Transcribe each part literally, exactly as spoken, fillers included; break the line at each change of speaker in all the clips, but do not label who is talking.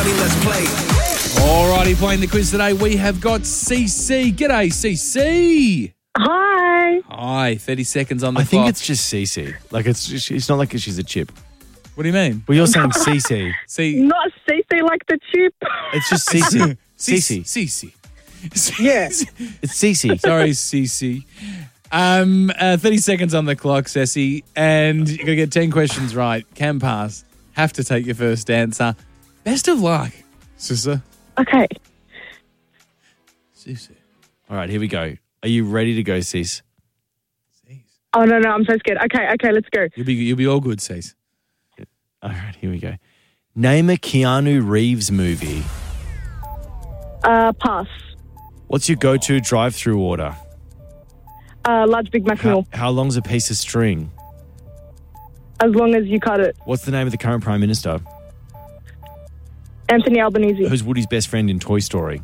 money, let's play.
Alrighty, playing the quiz today, we have got C C. G'day, C C.
Hi.
Hi, thirty seconds on the
I
clock.
think it's just Cece. Like it's just, it's not like she's a chip.
What do you mean?
Well, you're saying Cece.
C.
Not Cece like the chip.
It's just Cece.
C
Cece.
C.
Yeah.
It's Cece.
Sorry, C C. Um, uh, thirty seconds on the clock, Ceci, and you're going to get ten questions right. Can pass. Have to take your first answer. Best of luck, sister.
Okay.
Cece.
All right, here we go. Are you ready to go, Cece?
Oh, no, no, I'm so scared. Okay, okay, let's go.
You'll be, you'll be all good, Cece.
All right, here we go. Name a Keanu Reeves movie.
Uh, pass.
What's your go-to drive-through order?
Uh, large Big Mac
How,
meal.
how long's a piece of string?
As long as you cut it.
What's the name of the current Prime Minister?
Anthony Albanese.
Who's Woody's best friend in Toy Story?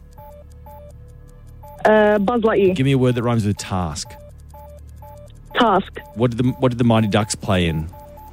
Uh, Buzz Lightyear.
Give me a word that rhymes with task.
Task.
What did the What did the Mighty Ducks play in?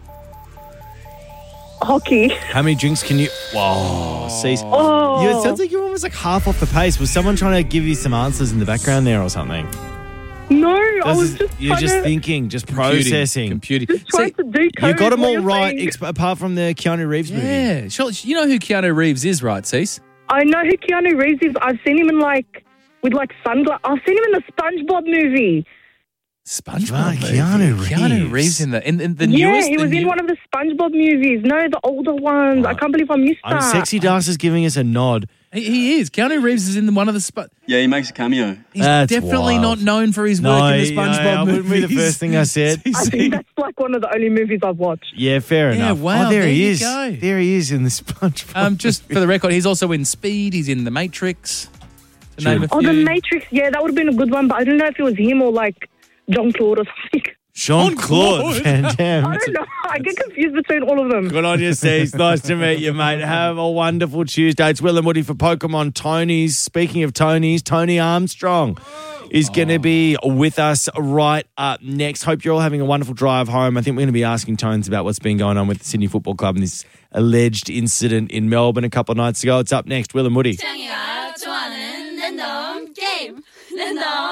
Hockey.
How many drinks can you... Whoa, Cece.
Oh.
Yeah, it sounds like you're almost like half off the pace. Was someone trying to give you some answers in the background there or something?
No, I was
This is-
just
You're
trying
just
to,
thinking, just
Computing.
processing.
Computing.
just trying
See,
to do code.
You got them
what
all
you're
right,
saying.
exp- apart from the Keanu Reeves movie.
yeah. Sure, you know who Keanu Reeves is, right, Cece?
I know who Keanu Reeves is. I've seen him in like, with like sunglasses. I've seen him in the SpongeBob movie.
SpongeBob.
Ah,
movie.
Keanu Reeves.
Keanu Reeves in the in, in the
Yeah,
newest.
he
the
was in
new-
one of the SpongeBob movies. No, the older ones. I can't believe I missed
I'm
that.
Sexy Das is giving us a nod.
He, he is. Keanu Reeves is in the, one of the. Sp-
Yeah, he makes a cameo.
He's
That's
definitely
wild.
not known for his
No,
work in the
no,
SpongeBob
that
movies.
wouldn't be the first thing I said.
I think that's like one of the only movies I've watched.
Yeah, fair
Yeah,
enough.
wow,
oh, there,
there
he
you
is.
go.
There he is in the SpongeBob.
Um, just for the record, he's also in Speed. He's in The Matrix. To name a
Oh, The
few.
Matrix. Yeah, that would have been a good one, but I don't know if it was him or like John Claude or something.
Jean-Claude
Jean-Claude.
Van Damme.
I don't know. I get confused between all of them.
Good on you, Steve. Nice to meet you, mate. Have a wonderful Tuesday. It's Will and Woody for Pokemon Tonys. Speaking of Tonys, Tony Armstrong is going to be with us right up next. Hope you're all having a wonderful drive home. I think we're going to be asking Tones about what's been going on with the Sydney Football Club and this alleged incident in Melbourne a couple of nights ago. It's up next. Will and Woody.
창이가 좋아하는 랜덤 게임 랜덤